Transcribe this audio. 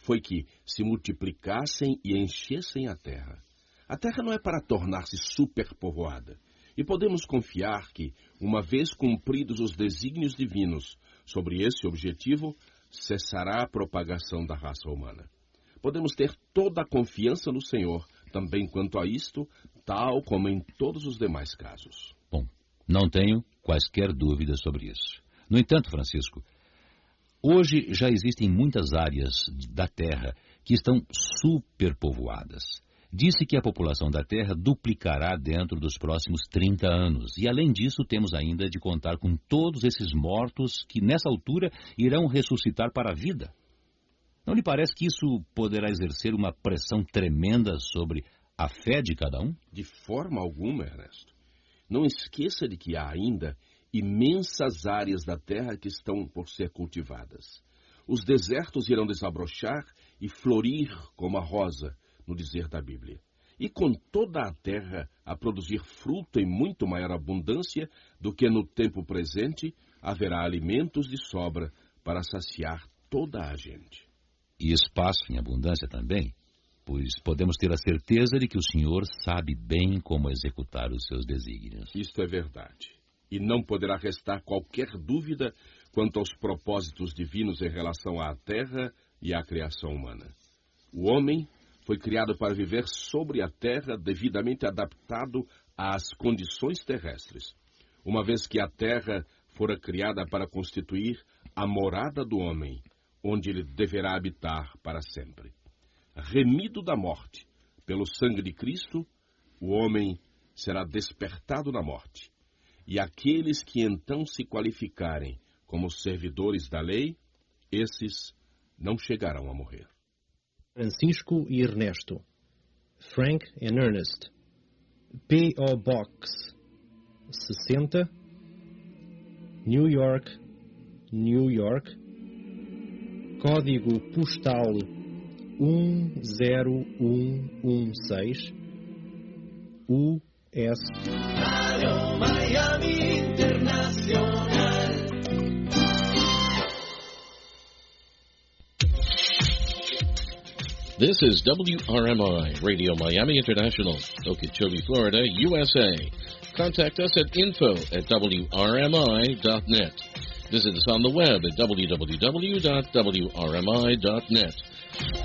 foi que se multiplicassem e enchessem a terra. A terra não é para tornar-se superpovoada. E podemos confiar que, uma vez cumpridos os desígnios divinos sobre esse objetivo, cessará a propagação da raça humana. Podemos ter toda a confiança no Senhor, também quanto a isto, tal como em todos os demais casos. Bom, não tenho quaisquer dúvidas sobre isso. No entanto, Francisco, hoje já existem muitas áreas da Terra que estão superpovoadas. Disse que a população da Terra duplicará dentro dos próximos 30 anos. E, além disso, temos ainda de contar com todos esses mortos que, nessa altura, irão ressuscitar para a vida. Não lhe parece que isso poderá exercer uma pressão tremenda sobre a fé de cada um? De forma alguma, Ernesto. Não esqueça de que há ainda imensas áreas da Terra que estão por ser cultivadas. Os desertos irão desabrochar e florir como a rosa, no dizer da Bíblia. E com toda a terra a produzir fruto em muito maior abundância do que no tempo presente, haverá alimentos de sobra para saciar toda a gente. E espaço em abundância também, pois podemos ter a certeza de que o Senhor sabe bem como executar os seus desígnios. Isto é verdade. E não poderá restar qualquer dúvida quanto aos propósitos divinos em relação à terra e à criação humana. O homem foi criado para viver sobre a terra devidamente adaptado às condições terrestres, uma vez que a terra fora criada para constituir a morada do homem, onde ele deverá habitar para sempre. Remido da morte pelo sangue de Cristo, o homem será despertado na morte, e aqueles que então se qualificarem como servidores da lei, esses não chegarão a morrer. Francisco e Ernesto. Frank and Ernest. P.O. Box 60, New York, New York. Código postal 10116, US. Radio Miami Internacional. This is WRMI, Radio Miami International, Okeechobee, Florida, USA. Contact us at info@wrmi.net. Visit us on the web at www.wrmi.net.